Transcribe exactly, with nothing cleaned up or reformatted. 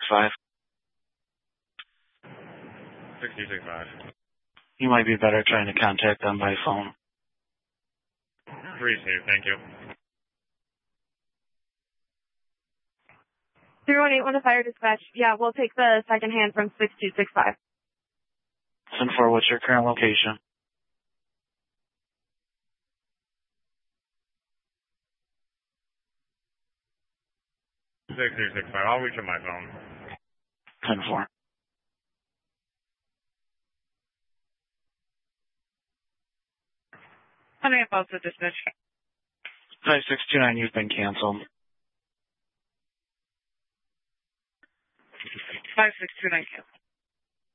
five. six two six five. You might be better trying to contact them by phone. three two, thank you. three one eight one to fire dispatch. Yeah, we'll take the second hand from six two six five. ten four, what's your current location? six two six five, I'll reach on my phone. ten four. How many about the dispatch? five six two nine, you've been canceled. five six two nine cancel.